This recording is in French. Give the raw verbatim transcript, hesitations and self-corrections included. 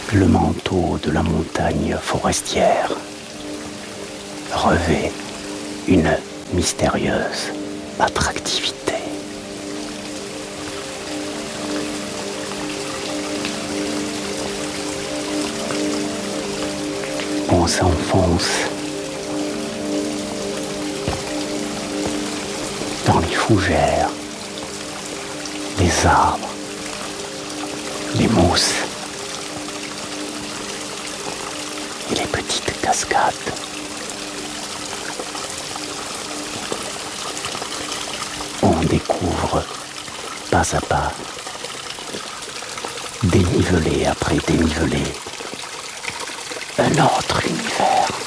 Le manteau de la montagne forestière revêt une mystérieuse attractivité. On s'enfonce dans les fougères, les arbres, les mousses et les petites cascades. On découvre pas à pas, dénivelé après dénivelé, un autre univers.